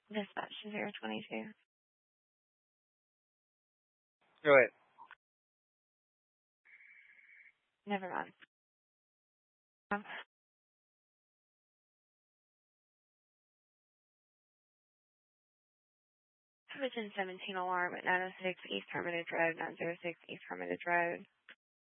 Dispatch to 022. Go ahead. Never mind. Division 17 alarm at 906 East Hermitage Road, 906 East Hermitage Road.